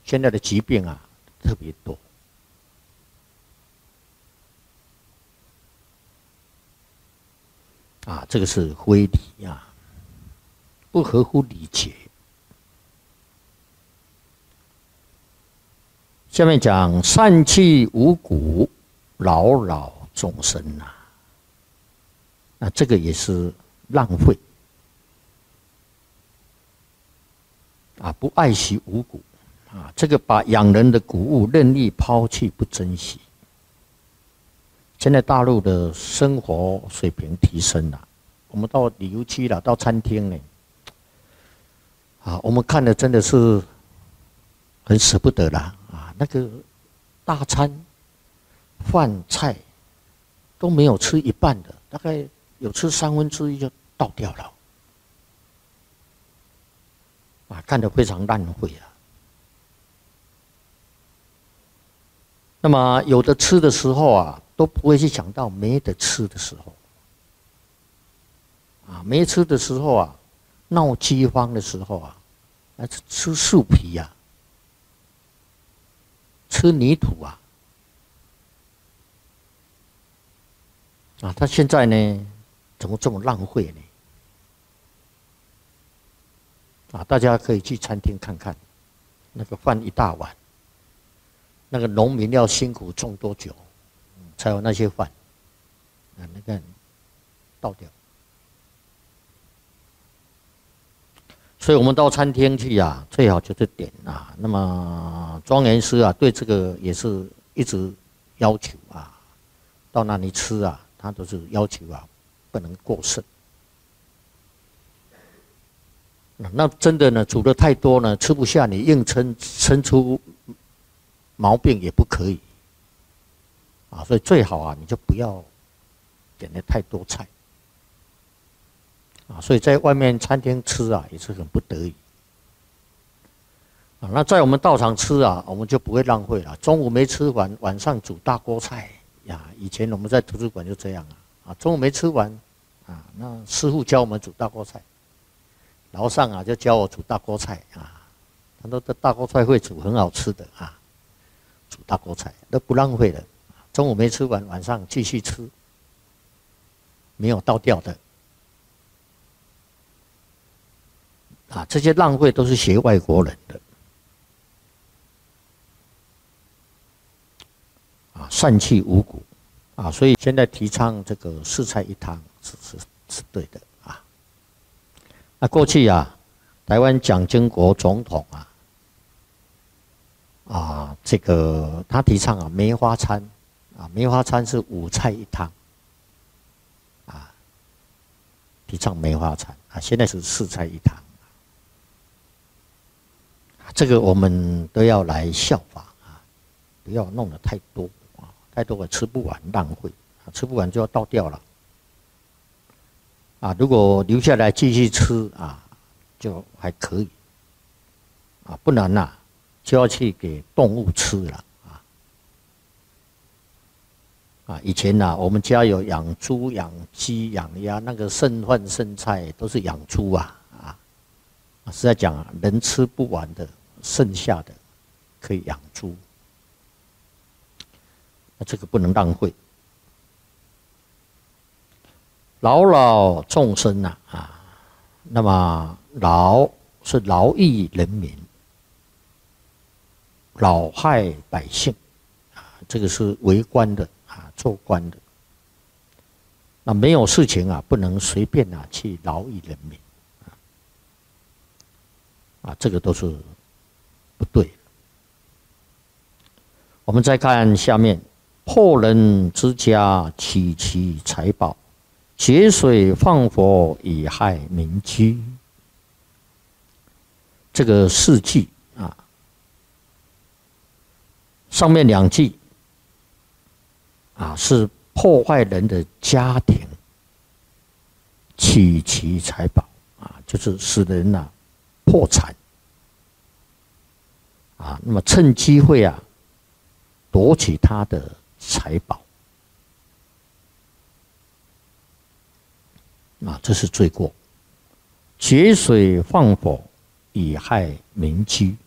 现在的疾病啊特别多。这个是非礼啊，不合乎礼节。下面讲疝气五谷，扰扰众生这个也是浪费不爱惜五谷这个把养人的谷物任意抛弃，不珍惜。现在大陆的生活水平提升了，我们到旅游区了，到餐厅呢，我们看的真的是很舍不得啦那个大餐饭菜都没有吃一半的，大概有吃1/3就倒掉了看得非常浪费那么有的吃的时候都不会去想到没得吃的时候没吃的时候闹饥荒的时候吃树皮吃泥土他现在呢怎么这么浪费呢大家可以去餐厅看看，那个饭一大碗，那个农民要辛苦种多久才有那些饭那个倒掉。所以我们到餐厅去最好就是点那么庄严师对这个也是一直要求到那里吃他都是要求不能过剩。那真的呢，煮的太多呢，吃不下，你硬撑出毛病也不可以所以最好你就不要点的太多菜所以在外面餐厅吃也是很不得已那在我们道场吃我们就不会浪费了。中午没吃完，晚上煮大锅菜以前我们在图书馆就这样中午没吃完那师父教我们煮大锅菜，楼上就教我煮大锅菜他说这大锅菜会煮，很好吃的煮大锅菜都不浪费了。中午没吃完，晚上继续吃，没有倒掉的这些浪费都是学外国人的疝气五谷所以现在提倡这个4菜1汤是对的过去台湾蒋经国总统这个他提倡梅花餐梅花餐是5菜1汤提倡梅花餐现在是4菜1汤这个我们都要来效法不要弄得太多太多了吃不完浪费吃不完就要倒掉了如果留下来继续吃就还可以不然就要去给动物吃了以前我们家有养猪养鸡养鸭，那个剩饭剩菜都是养猪实在讲人吃不完的剩下的可以养猪这个不能浪费。扰扰众生那么扰是劳役人民，扰害百姓这个是为官的做官的，那没有事情不能随便去劳役人民这个都是不对的。我们再看下面，破人之家，取其财宝，决水放火，以害民居。这个4句上面2句是破坏人的家庭，取其财宝就是使人破产那么趁机会夺取他的财宝这是罪过。决水放火，以害民居